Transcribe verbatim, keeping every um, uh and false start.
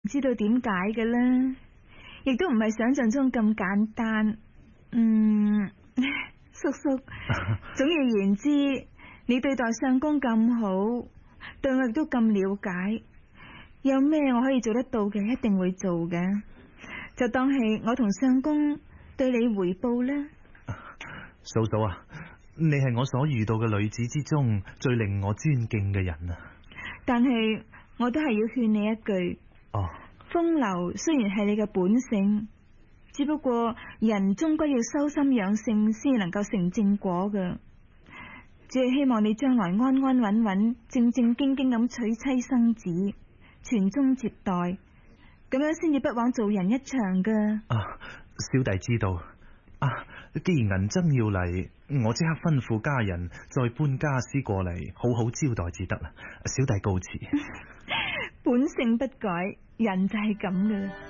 知道點解嘅啦，亦都唔係想象中咁簡單。嗯，叔叔，總而言之，你對待相公咁好，對我亦都咁了解，有咩我可以做得到嘅，一定會做嘅。就當係我同相公對你回報啦。 嫂嫂啊，你係我所遇到嘅女子之中最令我尊敬嘅人啊！ 但係我都係要勸你一句， 哦， 風流雖然係你嘅本性，只不過人終歸要修心養性先能夠成正果嘅。只係希望你將來安安穩穩、正正經經咁娶妻生子，傳宗接代，咁樣先至不枉做人一場噶。 啊，小弟知道。啊，既然銀針要嚟，我即刻吩咐家人再搬家私過嚟，好好招待至得啦。小弟告辭。 本性不改，人就係咁噶啦。